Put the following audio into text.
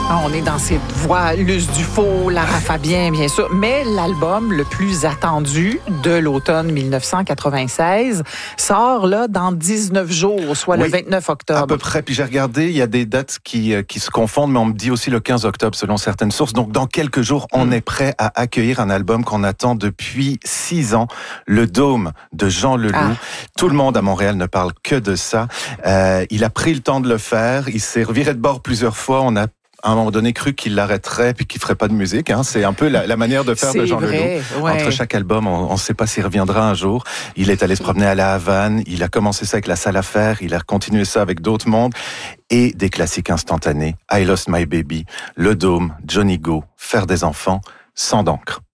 On est dans ces voix, Luce Dufaux, Lara Fabian, bien sûr, mais l'album le plus attendu de l'automne 1996 sort là dans 19 jours, soit le 29 octobre. À peu près, puis j'ai regardé, il y a des dates qui se confondent, mais on me dit aussi le 15 octobre selon certaines sources. Donc dans quelques jours, on est prêt à accueillir un album qu'on attend depuis 6 ans, Le Dôme de Jean Leloup. Tout le monde à Montréal ne parle que de ça. Il a pris le temps de le faire, il s'est reviré de bord plusieurs fois, on a à un moment donné cru qu'il l'arrêterait puis qu'il ferait pas de musique. C'est un peu la manière de faire de Jean Leloup. Entre chaque album, on ne sait pas s'il reviendra un jour. Il est allé se promener à la Havane. Il a commencé ça avec la Salle à faire. Il a continué ça avec d'autres mondes. Et des classiques instantanés. I Lost My Baby, Le Dôme, Johnny Go, Faire des enfants, Sang d'encre.